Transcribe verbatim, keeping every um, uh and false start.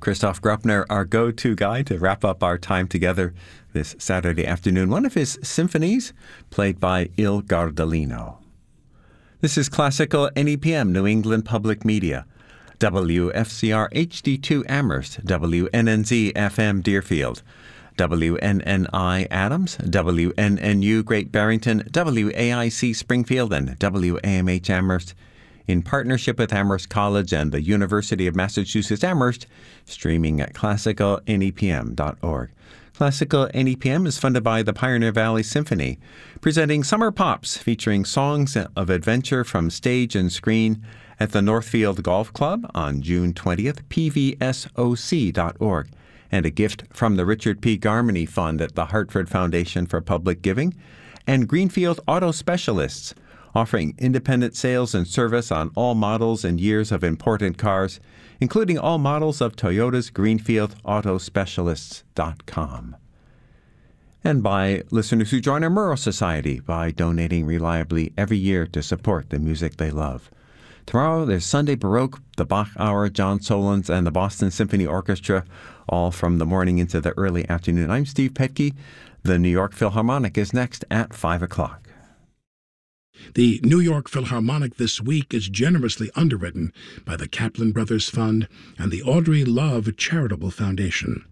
Christoph Gruppner, our go-to guy to wrap up our time together this Saturday afternoon. One of his symphonies played by Il Gardellino. This is Classical N E P M, New England Public Media. W F C R H D two Amherst, W N N Z F M Deerfield, W N N I Adams, W N N U Great Barrington, W A I C Springfield, and W A M H Amherst, in partnership with Amherst College and the University of Massachusetts Amherst, streaming at classical N E P M dot org. Classical N E P M is funded by the Pioneer Valley Symphony, presenting Summer Pops featuring songs of adventure from stage and screen at the Northfield Golf Club on June twentieth, P V S O C dot org, and a gift from the Richard P. Garmany Fund at the Hartford Foundation for Public Giving, and Greenfield Auto Specialists, offering independent sales and service on all models and years of important cars, including all models of Toyota's Greenfield Auto Specialists dot com. And by listeners who join our Murrow Society by donating reliably every year to support the music they love. Tomorrow, there's Sunday Baroque, the Bach Hour, John Solons, and the Boston Symphony Orchestra, all from the morning into the early afternoon. I'm Steve Petke. The New York Philharmonic is next at five o'clock. The New York Philharmonic this week is generously underwritten by the Kaplan Brothers Fund and the Audrey Love Charitable Foundation.